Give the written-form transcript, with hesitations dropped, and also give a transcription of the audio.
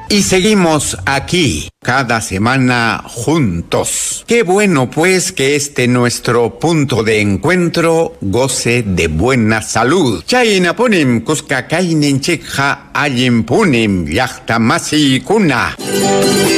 Y seguimos aquí, cada semana juntos. Qué bueno pues que nuestro punto de encuentro goce de buena salud. Chaynapunim kuskakainin chikha ayimpunim llaqtamasi kuna.